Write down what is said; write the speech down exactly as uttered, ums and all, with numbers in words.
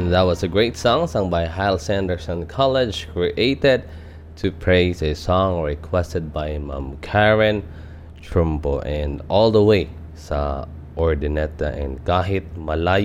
That was a great song sung by Hal Sanderson College, created to praise a song requested by Ma'am Karen Trumbo, and all the way sa Ordineta, and kahit malayo